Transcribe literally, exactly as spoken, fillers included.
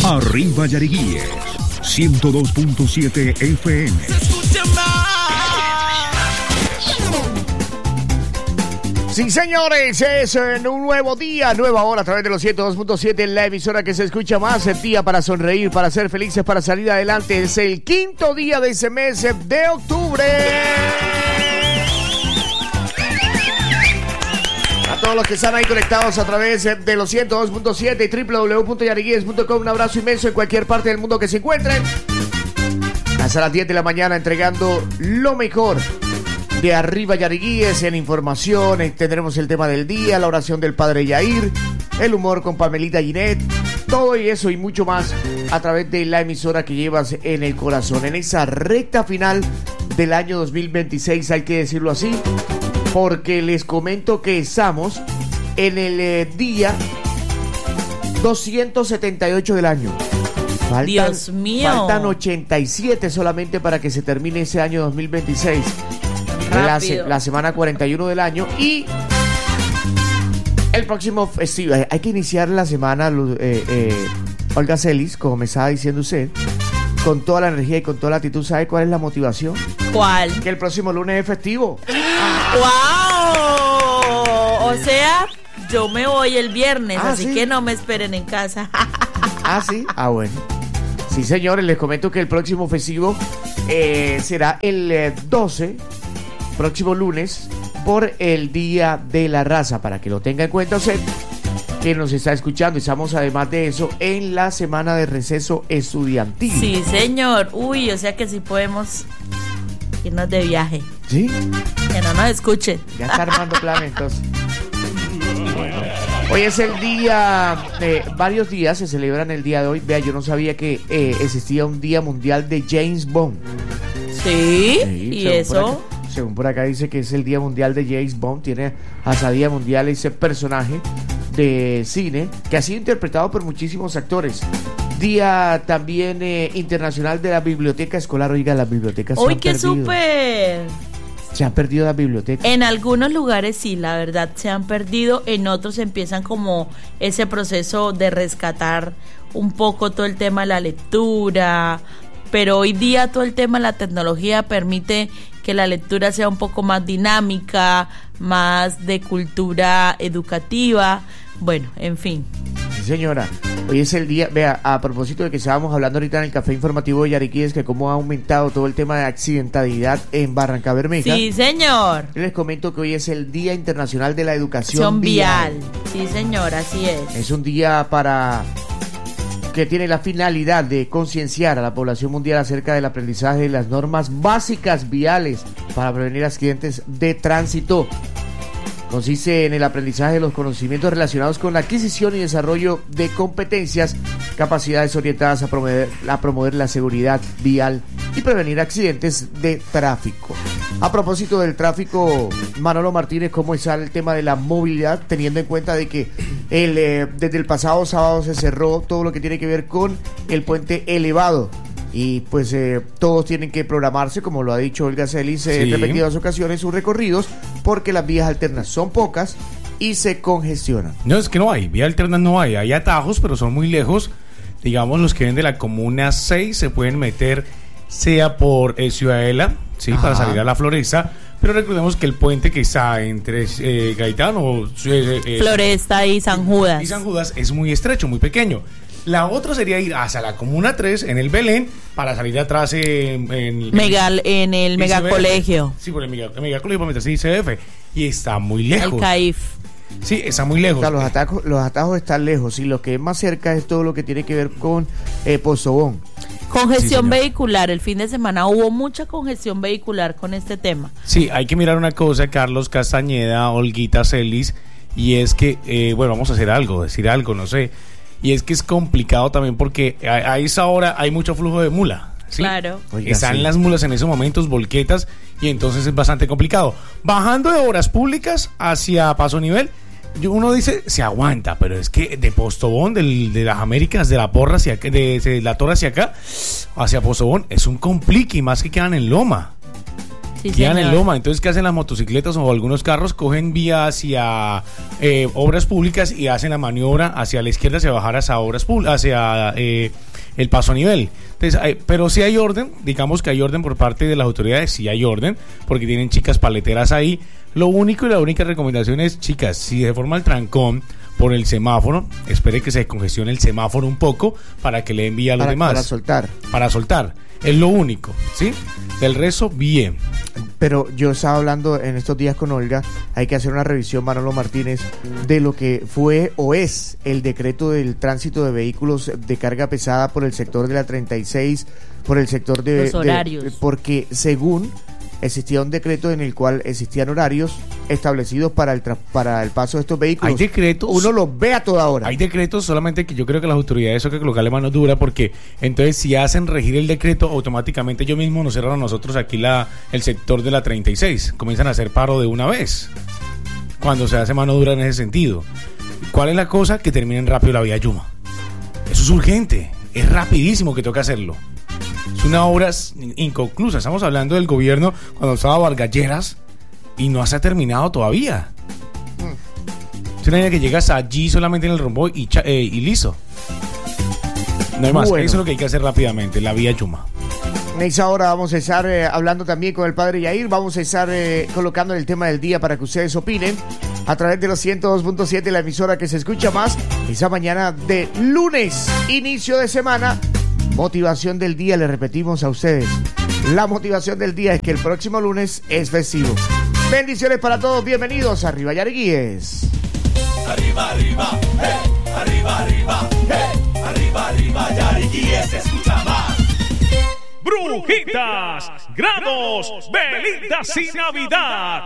Arriba Yariguíes, ciento dos punto siete F M. Sí, señores, es un nuevo día, nueva hora a través de los ciento dos punto siete, la emisora que se escucha más. El día para sonreír, para ser felices, para salir adelante. Es el quinto día de ese mes de octubre. A todos los que están ahí conectados a través de los ciento dos punto siete y doble u doble u doble u punto yariguíes punto com, un abrazo inmenso en cualquier parte del mundo que se encuentren. Hasta las diez de la mañana entregando lo mejor de Arriba Yariguíes en información. Tendremos el tema del día, la oración del Padre Yair, el humor con Pamelita Ginette, todo y eso y mucho más a través de la emisora que llevas en el corazón. En esa recta final del año dos mil veintiséis, hay que decirlo así, porque les comento que estamos en el eh, día doscientos setenta y ocho del año. Faltan, Dios mío. Faltan ochenta y siete solamente para que se termine ese año dos mil veintiséis. La, la semana cuarenta y uno del año. Y el próximo festivo, hay que iniciar la semana, eh, eh, Olga Celis, como me estaba diciendo usted, con toda la energía y con toda la actitud. ¿Sabe cuál es la motivación? ¿Cuál? Que el próximo lunes es festivo. ¡Wow! O sea, yo me voy el viernes, ah, así ¿sí? que no me esperen en casa. Ah, sí. Ah, bueno. Sí, señores, les comento que el próximo festivo eh, será el eh, doce, próximo lunes, por el Día de la Raza, para que lo tenga en cuenta usted que nos está escuchando. Estamos además de eso en la semana de receso estudiantil. Sí, señor. Uy, o sea que sí podemos irnos de viaje. ¿Sí? Que no nos escuchen. Ya está armando planes entonces. Bueno, hoy es el día, eh, varios días se celebran el día de hoy. Vea, yo no sabía que eh, existía un día mundial de James Bond. Sí, Sí, y según eso... por acá, según por acá dice que es el día mundial de James Bond. Tiene hasta día mundial ese personaje de cine que ha sido interpretado por muchísimos actores. Día también eh, internacional de la biblioteca escolar. Oiga, las bibliotecas ¡Uy, se han qué perdido. súper! Se han perdido las bibliotecas. En algunos lugares sí, la verdad, se han perdido. En otros empiezan como ese proceso de rescatar un poco todo el tema de la lectura. Pero hoy día todo el tema de la tecnología permite que la lectura sea un poco más dinámica, más de cultura educativa. Bueno, en fin. Sí, señora. Hoy es el día, vea, a propósito de que estábamos hablando ahorita en el café informativo de Yariguíes, que cómo ha aumentado todo el tema de accidentalidad en Barranca Bermeja. Sí, señor. Les comento que hoy es el Día Internacional de la Educación Son vial. Vial. Sí, señor, así es. Es un día para que tiene la finalidad de concienciar a la población mundial acerca del aprendizaje de las normas básicas viales para prevenir accidentes de tránsito. Consiste en el aprendizaje de los conocimientos relacionados con la adquisición y desarrollo de competencias, capacidades orientadas a promover, a promover la seguridad vial y prevenir accidentes de tráfico. A propósito del tráfico, Manolo Martínez, ¿cómo está el tema de la movilidad? Teniendo en cuenta de que el, eh, desde el pasado sábado se cerró todo lo que tiene que ver con el puente elevado. Y pues eh, todos tienen que programarse, como lo ha dicho Olga Celis en Sí. repetidas ocasiones, sus recorridos, porque las vías alternas son pocas y se congestionan. No, es que no hay, vía alterna no hay, hay atajos, pero son muy lejos. Digamos, los que vienen de la Comuna seis se pueden meter, sea por eh, Ciudadela, sí, Ajá. para salir a la Floresta, pero recordemos que el puente que está entre eh, Gaitano, eh, eh, Floresta y San Judas. y San Judas es muy estrecho, muy pequeño. La otra sería ir hacia la Comuna tres en el Belén para salir atrás en, en, Megal, en el I C B F. megacolegio. Sí, por el mega, el megacolegio para meterse en I C B F. Y está muy lejos. El CAIF. Sí, está muy lejos. O sea, los atajos, los atajos están lejos y lo que es más cerca es todo lo que tiene que ver con eh, Pozobón. Congestión Sí, señor. vehicular. El fin de semana hubo mucha congestión vehicular con este tema. Sí, hay que mirar una cosa, Carlos Castañeda, Olguita Celis, y es que, eh, bueno, vamos a hacer algo, decir algo, no sé. Y es que es complicado también porque a, a esa hora hay mucho flujo de mula. ¿sí? Claro. Oiga, Están sí. las mulas en esos momentos, volquetas, y entonces es bastante complicado. Bajando de obras públicas hacia Paso Nivel, yo- uno dice, se aguanta, pero es que de Postobón, del, de las Américas, de la Porra hacia acá, de, de la Torre hacia acá, hacia Postobón, es un complique, y más que quedan en Loma. Sí, quedan señor. en loma. Entonces, ¿qué hacen las motocicletas o algunos carros? Cogen vía hacia eh, obras públicas y hacen la maniobra hacia la izquierda, hacia bajar hacia obras públicas, hacia eh, el paso a nivel. Entonces, eh, pero si hay orden, digamos que hay orden por parte de las autoridades, sí hay orden, porque tienen chicas paleteras ahí. Lo único y la única recomendación es, chicas, si se forma el trancón por el semáforo, espere que se congestione el semáforo un poco para que le envíe a los para, demás. para soltar. Para soltar. Es lo único, ¿sí? Del resto, bien. Pero yo estaba hablando en estos días con Olga, hay que hacer una revisión, Manolo Martínez, de lo que fue o es el decreto del tránsito de vehículos de carga pesada por el sector de la treinta y seis, por el sector de... Los horarios. de- porque según existía un decreto en el cual existían horarios establecidos para el tra- para el paso de estos vehículos. Hay decretos. Uno los ve a toda hora. Hay decretos, solamente que yo creo que las autoridades son que colocarle mano dura, porque entonces si hacen regir el decreto, automáticamente ellos mismos nos cierran a nosotros aquí la el sector de la treinta y seis. Comienzan a hacer paro de una vez, cuando se hace mano dura en ese sentido. ¿Cuál es la cosa? Que terminen rápido la vía Yuma. Eso es urgente, es rapidísimo que toca hacerlo. Es una obra inconclusa. Estamos hablando del gobierno cuando estaba Vargalleras y no se ha terminado todavía. Es una línea que llegas allí solamente en el rombo y, cha- eh, y listo. No hay más. Bueno. Eso es lo que hay que hacer rápidamente, la vía Yuma. En esa hora vamos a estar eh, hablando también con el padre Yair. Vamos a estar eh, colocando el tema del día para que ustedes opinen a través de los ciento dos punto siete, la emisora que se escucha más. Esa mañana de lunes, inicio de semana. Motivación del día, le repetimos a ustedes. La motivación del día es que el próximo lunes es festivo. Bendiciones para todos, bienvenidos a Arriba Yariguíes. Arriba, arriba, hey, arriba, arriba, hey, arriba, arriba, Yariguíes se escucha más. Brujitas, grados, velitas y Navidad.